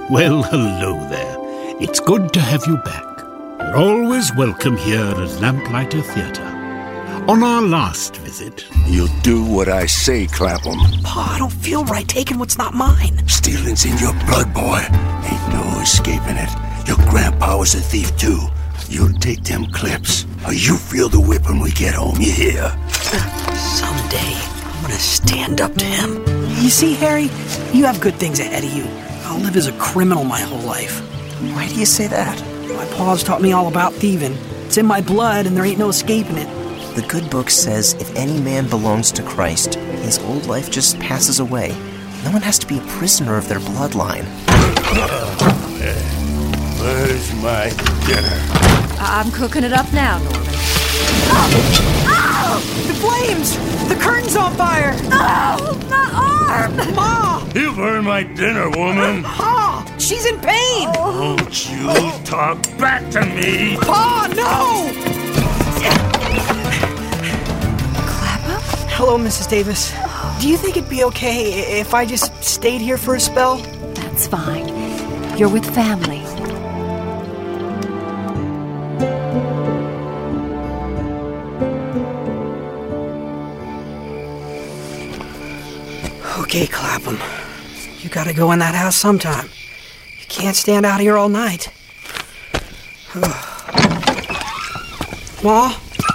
Well, hello there. It's good to have you back. You're always welcome here at Lamplighter Theatre. On our last visit... You'll do what I say, Clapham. Pa, I don't feel right taking what's not mine. Stealing's in your blood, boy. Ain't no escaping it. Your grandpa was a thief, too. You'll take them clips, or you feel the whip when we get home, you hear? Someday, I'm gonna stand up to him. You see, Harry, you have good things ahead of you. I'll live as a criminal my whole life. Why do you say that? My pa's taught me all about thieving. It's in my blood, and there ain't no escaping it. The good book says if any man belongs to Christ, his old life just passes away. No one has to be a prisoner of their bloodline. Where's my dinner? I'm cooking it up now, Norman. Oh! The flames! The curtain's on fire! Oh, my arm! Ma! You burned my dinner, woman. Pa! She's in pain! Don't you talk back to me! Pa, no! Clapham? Hello, Mrs. Davis. Do you think it'd be okay if I just stayed here for a spell? That's fine. You're with family. Okay, Clapham. You gotta go in that house sometime. You can't stand out here all night. Ma?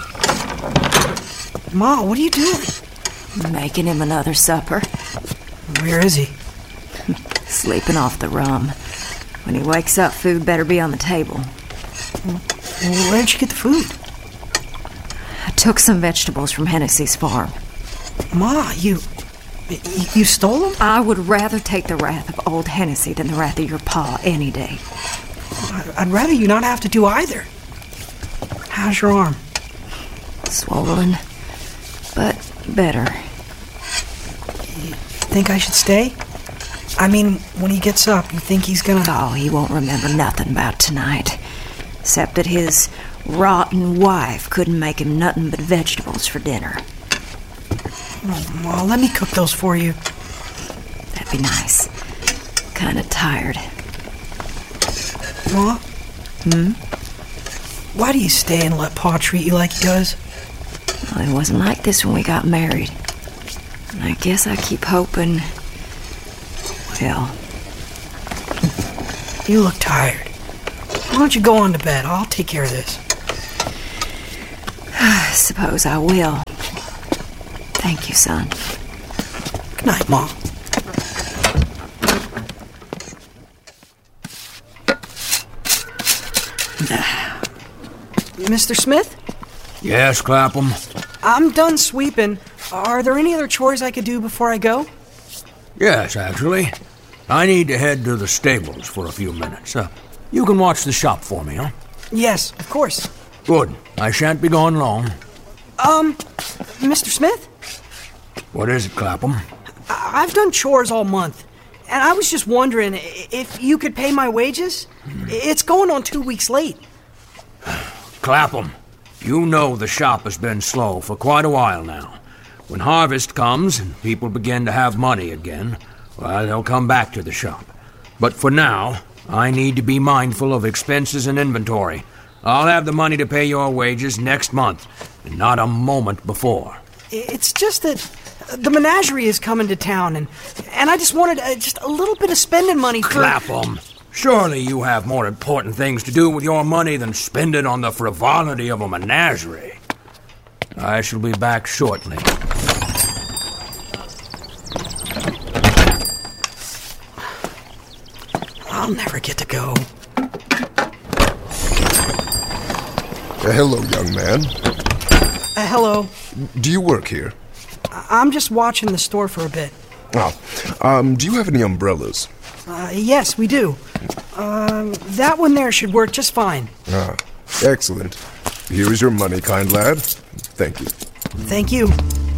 Ma, what are you doing? Making him another supper. Where is he? Sleeping off the rum. When he wakes up, food better be on the table. Well, where'd you get the food? I took some vegetables from Hennessy's farm. Ma, you stole them? I would rather take the wrath of old Hennessy than the wrath of your pa any day. I'd rather you not have to do either. How's your arm? Swollen, but better. Think I should stay? I mean, when he gets up, you think he's gonna... Oh, he won't remember nothing about tonight. Except that his rotten wife couldn't make him nothing but vegetables for dinner. Well, let me cook those for you. That'd be nice. Kinda tired. Ma? Why do you stay and let Pa treat you like he does? Well, it wasn't like this when we got married. And I guess I keep hoping... Well... You look tired. Why don't you go on to bed? I'll take care of this. I suppose I will. Thank you, son. Good night, Mom. Mr. Smith? Yes, Clapham? I'm done sweeping. Are there any other chores I could do before I go? Yes, actually. I need to head to the stables for a few minutes. You can watch the shop for me, huh? Yes, of course. Good. I shan't be gone long. Mr. Smith? What is it, Clapham? I've done chores all month, and I was just wondering if you could pay my wages? It's going on 2 weeks late. Clapham, you know the shop has been slow for quite a while now. When harvest comes and people begin to have money again, well, they'll come back to the shop. But for now, I need to be mindful of expenses and inventory. I'll have the money to pay your wages next month, and not a moment before. It's just that the menagerie is coming to town, and I just wanted just a little bit of spending money for... Clapham, surely you have more important things to do with your money than spend it on the frivolity of a menagerie. I shall be back shortly. I'll never get to go. Hello, young man. Hello. Do you work here? I'm just watching the store for a bit. Do you have any umbrellas? Yes, we do. That one there should work just fine. Excellent. Here is your money, kind lad. Thank you. Thank you.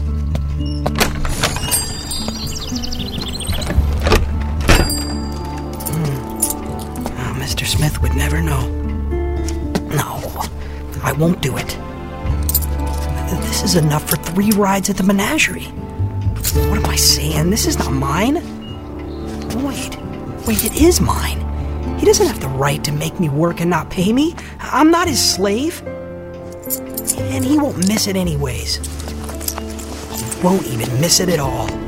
Mr. Smith would never know. No, I won't do it. This is enough for 3 rides at the menagerie. What am I saying? This is not mine. Wait, it is mine. He doesn't have the right to make me work and not pay me. I'm not his slave. And he won't miss it anyways. He won't even miss it at all.